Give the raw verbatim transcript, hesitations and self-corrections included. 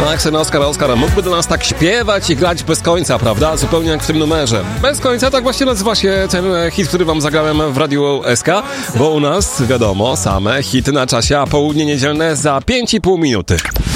No jak sobie Oskar Oskar mógłby do nas tak śpiewać i grać bez końca, prawda? Zupełnie jak w tym numerze. Bez końca, tak właśnie nazywa się ten hit, który wam zagrałem w Radiu S K, bo u nas, wiadomo, same hity na czasie, a południe niedzielne za pięć i pół minuty.